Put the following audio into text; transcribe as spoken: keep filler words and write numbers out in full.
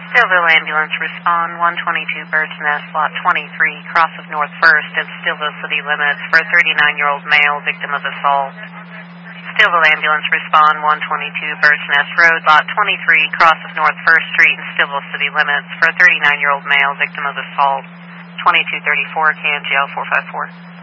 Stillville Ambulance, respond one twenty-two Bird's Nest, Lot twenty-three, cross of North First at Stillville City Limits for a thirty-nine-year-old male victim of assault. Stillville Ambulance, respond one twenty-two Bird's Nest Road, Lot twenty-three, cross of North First Street in Stillville City Limits for a thirty-nine-year-old male victim of assault. twenty-two thirty-four K M G L four five four.